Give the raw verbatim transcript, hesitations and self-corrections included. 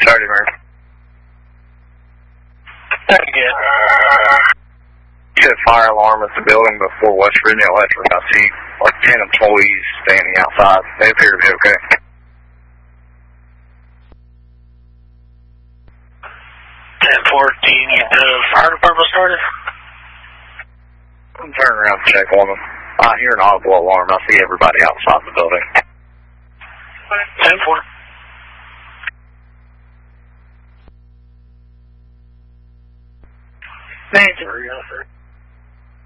thirty, man. Very good. You said fire alarm at the building before West Virginia Electric. I see like ten employees standing outside. They appear to be okay. ten four, do you need the fire department started? I'm turning around to check on them. I hear an audible alarm. I see everybody outside the building. ten four.